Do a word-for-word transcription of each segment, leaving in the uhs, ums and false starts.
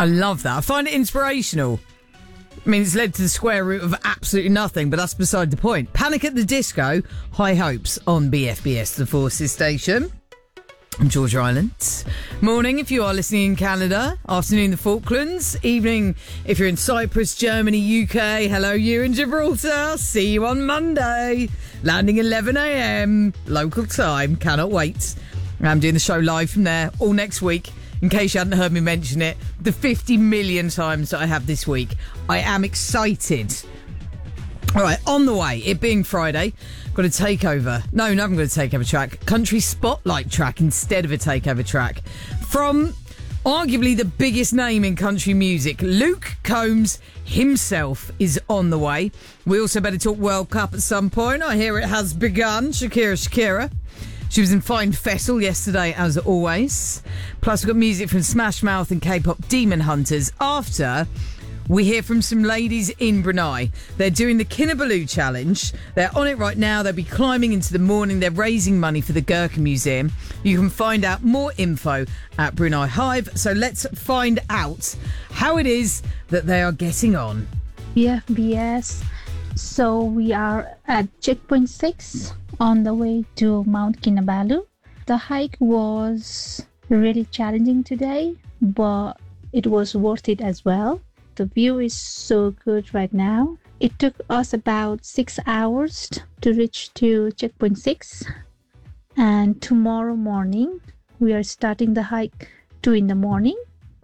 I love that. I find it inspirational. I mean, it's led to the square root of absolutely nothing, but that's beside the point. Panic at the Disco, High Hopes on B F B S, the Forces station. I'm Georgia Island. Morning if you are listening in Canada. Afternoon, the Falklands. Evening if you're in Cyprus, Germany, U K. Hello, you in Gibraltar. See you on Monday. Landing eleven a.m. local time. Cannot wait. I'm doing the show live from there all next week. In case you hadn't heard me mention it, the fifty million times that I have this week. I am excited. All right, on the way, it being Friday, got a takeover. No, no, I'm going to takeover track. Country Spotlight track instead of a takeover track. From arguably the biggest name in country music, Luke Combs himself is on the way. We also better talk World Cup at some point. I hear it has begun. Shakira, Shakira. She was in Fine Fessel yesterday, as always. Plus, we've got music from Smash Mouth and K-pop Demon Hunters. After, we hear from some ladies in Brunei. They're doing the Kinabalu Challenge. They're on it right now. They'll be climbing into the morning. They're raising money for the Gurkha Museum. You can find out more info at Brunei Hive. So let's find out how it is that they are getting on. B F B S. So we are at checkpoint six on the way to Mount Kinabalu. The hike was really challenging today, but it was worth it as well. The view is so good right now. It took us about six hours to reach to checkpoint six. And tomorrow morning, we are starting the hike two in the morning.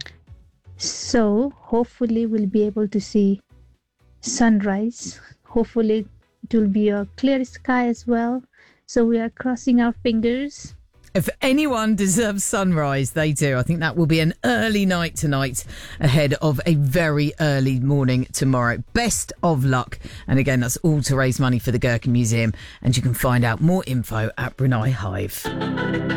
So hopefully we'll be able to see sunrise. Hopefully it will be a clear sky as well. So we are crossing our fingers. If anyone deserves sunrise, they do. I think that will be an early night tonight ahead of a very early morning tomorrow. Best of luck. And again, that's all to raise money for the Gurkha Museum. And you can find out more info at Brunei Hive.